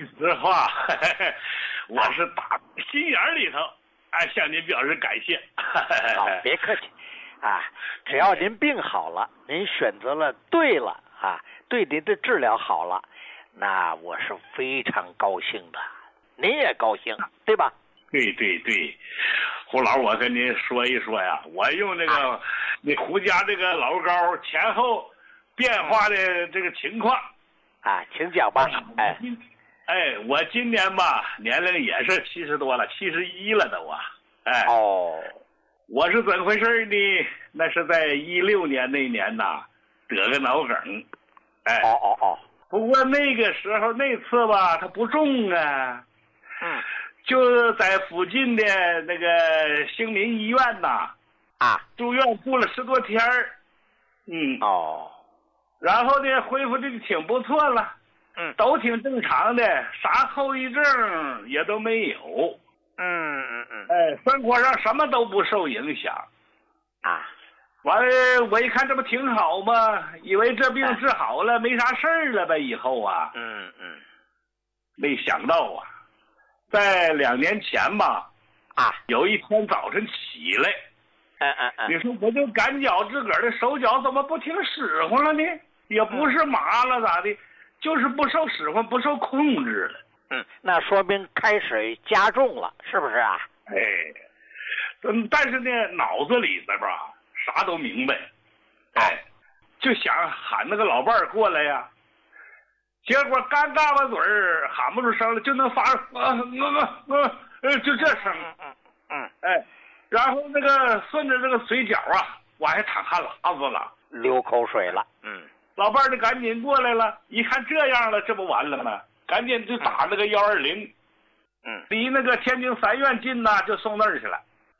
实话，我是打心眼里头，向您表示感谢。 好，别客气，只要您病好了，您选择了对了对您的治疗好了，那我是非常高兴的，您也高兴，对吧？ 对，胡老，我跟您说一说呀，我用你胡家这个老膏前后变化的这个情况请讲吧。 我今年吧年龄也是70多了，71了都我是怎么回事呢？那是在16年那年得个脑梗，不过那个时候那次吧它不重就在附近的那个兴民医院住院住了10多天然后呢恢复的挺不错了，都挺正常的，啥后遗症也都没有，生活上什么都不受影响完了我一看这不挺好吗？以为这病治好了没啥事儿了呗，以后没想到在2年前吧有一天早晨起来你说我就感觉自个儿的手脚怎么不听使唤了呢？也不是麻了咋的，就是不受使唤不受控制了。 那说明开始加重了，是不是但是呢脑子里边吧啥都明白，就想喊那个老伴儿过来呀，结果刚嘎巴嘴儿喊不出声了，就能发就这声，然后那个顺着这个嘴角我还淌汗喇子了， 流口水了， 老伴儿就赶紧过来了，一看这样了，这不完了吗？赶紧就打那个120，离那个天津3院近就送那儿去了。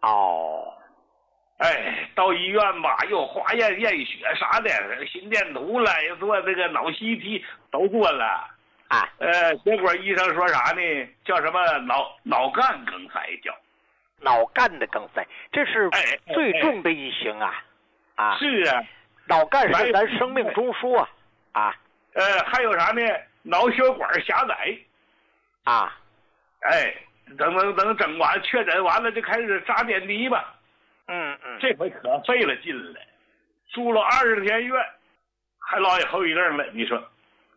到医院吧，又化验血啥的，心电图了，又做这个脑 CT 都做了，结果医生说啥呢？叫什么脑干梗塞叫。 脑干的梗塞，这是最重的一型是脑干是咱生命中枢还有啥呢？脑血管狭窄等整完确诊完了就开始扎点滴吧。这回可费了劲了，住了20天院，还落下后遗症了。你说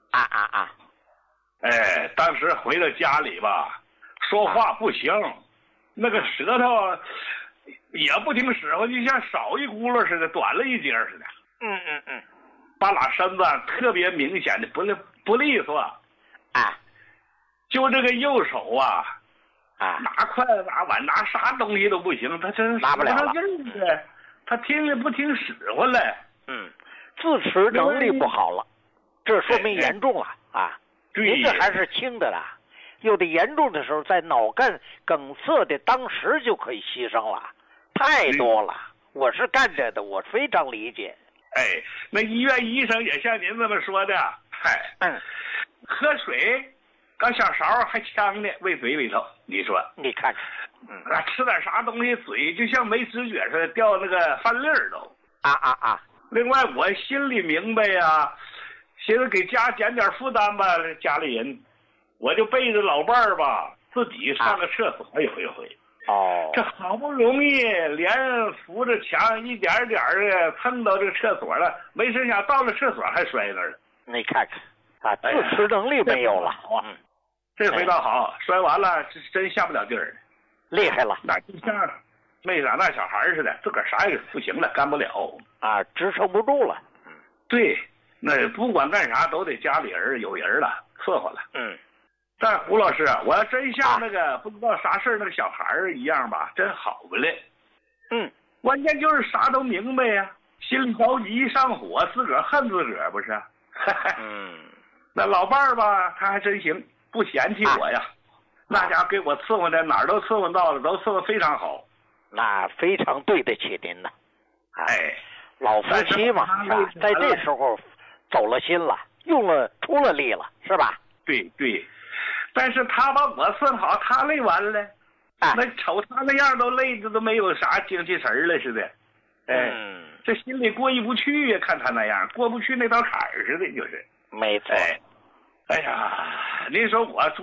当时回到家里吧，说话不行，那个舌头也不听使唤，就像少一轱辘似的，短了一截似的。把拉身子特别明显的不利索就这个右手拿筷子拿碗拿啥东西都不行，他真拿不了了， 他听也不听使唤了， 自持能力不好了，这说明严重了您这还是轻的啦，有的严重的时候在脑干梗塞的当时就可以牺牲了，太多了。我是干这的，我非常理解。 那医院医生也像您这么说的，喝水刚小勺还呛呢，喂嘴里头，你说你看吃点啥东西嘴就像没知觉似的，掉那个饭粒儿都另外我心里明白寻思给家减点负担吧，家里人我就背着老伴儿吧自己上个厕所有一回这好不容易连扶着墙一点点的蹭到这个厕所了，没成想到了厕所还摔那儿了。 你看看自持能力没有了这回倒好，摔完了真下不了地儿， 厉害了。 那就像没长大小孩似的，自个儿啥也不行了，干不了支撑不住了。 对，那不管干啥都得家里人有人了，伺候了。但胡老师我要真像那个不知道啥事那个小孩一样吧，真好不嘞。关键就是啥都明白心里着急上火，自个儿恨自个儿不是？那老伴儿吧，他还真行，不嫌弃我呀。那家给我伺候的哪儿都伺候到了，都伺候非常好。 那非常对得起您呢。老夫妻嘛，在这时候走了心了，出了力了，是吧？ 对，但是他把我伺候好，他累完了。那瞅他那样都累的都没有啥精气神了似的。这心里过意不去呀，看他那样过不去那道坎儿似的，就是。 没错。 哎呀，您说我